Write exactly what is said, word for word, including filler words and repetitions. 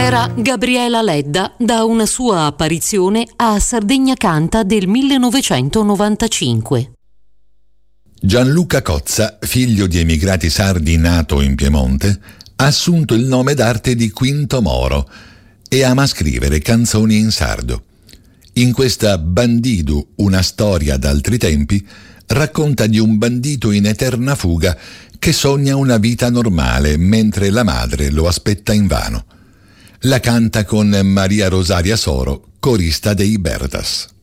era Gabriela Ledda da una sua apparizione a Sardegna Canta del millenovecentonovantacinque. Gianluca Cozza, figlio di emigrati sardi nato in Piemonte, ha assunto il nome d'arte di Quinto Moro e ama scrivere canzoni in sardo. In questa Bandidu, una storia d'altri tempi, racconta di un bandito in eterna fuga che sogna una vita normale mentre la madre lo aspetta invano. La canta con Maria Rosaria Soro, corista dei Bertas.